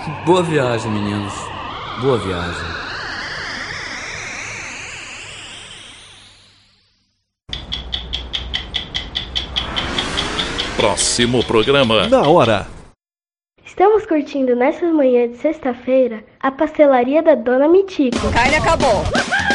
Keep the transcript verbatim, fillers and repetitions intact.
Boa viagem, meninos. Boa viagem. Próximo programa. Na hora. Estamos curtindo nessas manhãs de sexta-feira a pastelaria da Dona Mitico. Carne acabou.